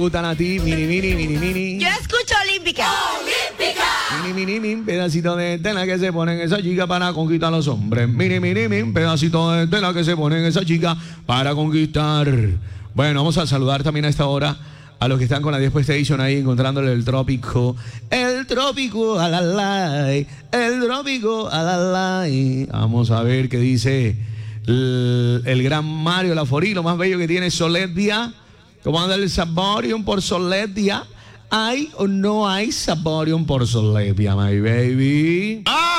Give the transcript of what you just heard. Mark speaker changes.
Speaker 1: Gustan a ti, mini.
Speaker 2: Yo escucho Olímpica.
Speaker 1: Mini, pedacito de tela que se ponen esa chica para conquistar a los hombres. Mini, pedacito de tela que se ponen esa chica para conquistar. Bueno, vamos a saludar también a esta hora a los que están con la Diez Station ahí encontrándole el trópico. El trópico a la lay. El trópico a la lay. Vamos a ver qué dice el gran Mario Laforí, lo más bello que tiene Soledia. ¿Cómo anda el Saborium por Soledia? ¿Hay o no hay Saborium por Soledia, my baby?